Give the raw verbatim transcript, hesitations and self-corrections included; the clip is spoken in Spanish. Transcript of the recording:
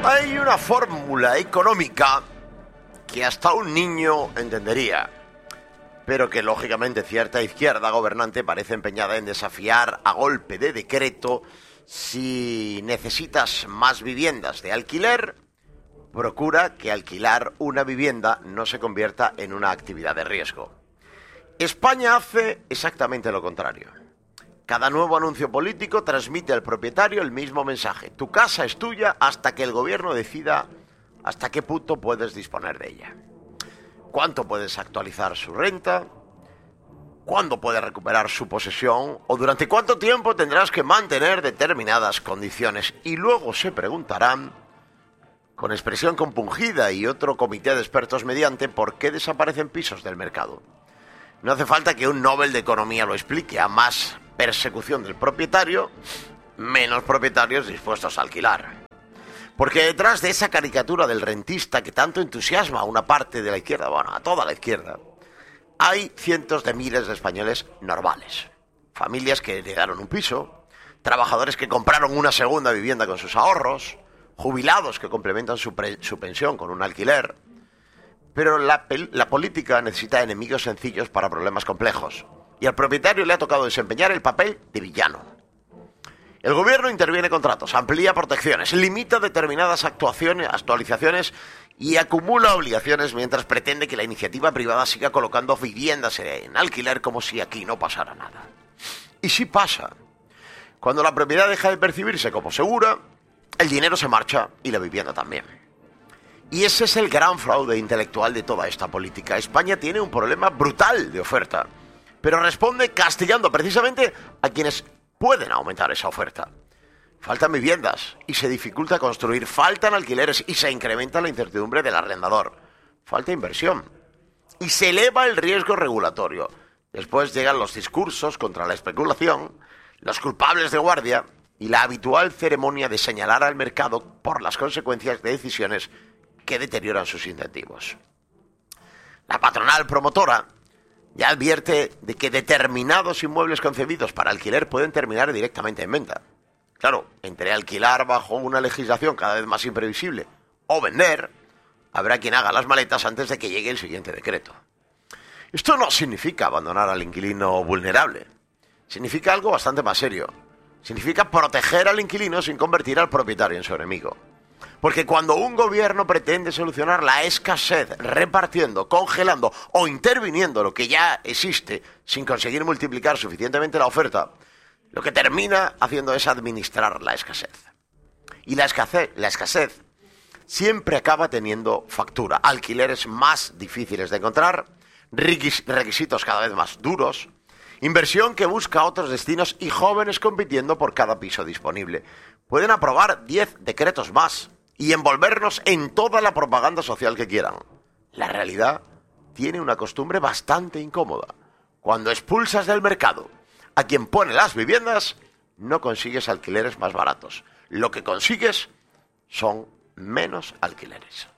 Hay una fórmula económica que hasta un niño entendería, pero que lógicamente cierta izquierda gobernante parece empeñada en desafiar a golpe de decreto. Si necesitas más viviendas de alquiler, procura que alquilar una vivienda no se convierta en una actividad de riesgo. España hace exactamente lo contrario. Cada nuevo anuncio político transmite al propietario el mismo mensaje: tu casa es tuya hasta que el gobierno decida hasta qué punto puedes disponer de ella. ¿Cuánto puedes actualizar su renta? ¿Cuándo puedes recuperar su posesión? ¿O durante cuánto tiempo tendrás que mantener determinadas condiciones? Y luego se preguntarán, con expresión compungida y otro comité de expertos mediante, ¿por qué desaparecen pisos del mercado? No hace falta que un Nobel de Economía lo explique. A más persecución del propietario, menos propietarios dispuestos a alquilar. Porque detrás de esa caricatura del rentista que tanto entusiasma a una parte de la izquierda, bueno, a toda la izquierda, hay cientos de miles de españoles normales. Familias que heredaron un piso, trabajadores que compraron una segunda vivienda con sus ahorros, jubilados que complementan su, pre- su pensión con un alquiler. Pero la, la política necesita enemigos sencillos para problemas complejos. Y al propietario le ha tocado desempeñar el papel de villano. El gobierno interviene contratos, amplía protecciones, limita determinadas actuaciones, actualizaciones y acumula obligaciones mientras pretende que la iniciativa privada siga colocando viviendas en alquiler como si aquí no pasara nada. Y sí pasa. Cuando la propiedad deja de percibirse como segura, el dinero se marcha y la vivienda también. Y ese es el gran fraude intelectual de toda esta política. España tiene un problema brutal de oferta, pero responde castigando precisamente a quienes pueden aumentar esa oferta. Faltan viviendas y se dificulta construir, faltan alquileres y se incrementa la incertidumbre del arrendador. Falta inversión y se eleva el riesgo regulatorio. Después llegan los discursos contra la especulación, los culpables de guardia y la habitual ceremonia de señalar al mercado por las consecuencias de decisiones que deterioran sus incentivos. La patronal promotora ya advierte de que determinados inmuebles concebidos para alquiler pueden terminar directamente en venta. Claro, entre alquilar bajo una legislación cada vez más imprevisible o vender, habrá quien haga las maletas antes de que llegue el siguiente decreto. Esto no significa abandonar al inquilino vulnerable. Significa algo bastante más serio. Significa proteger al inquilino sin convertir al propietario en su enemigo. Porque cuando un gobierno pretende solucionar la escasez repartiendo, congelando o interviniendo lo que ya existe sin conseguir multiplicar suficientemente la oferta, lo que termina haciendo es administrar la escasez. Y la escasez, la escasez siempre acaba teniendo factura. Alquileres más difíciles de encontrar, requisitos cada vez más duros, inversión que busca otros destinos y jóvenes compitiendo por cada piso disponible. Pueden aprobar diez decretos más y envolvernos en toda la propaganda social que quieran. La realidad tiene una costumbre bastante incómoda. Cuando expulsas del mercado a quien pone las viviendas, no consigues alquileres más baratos. Lo que consigues son menos alquileres.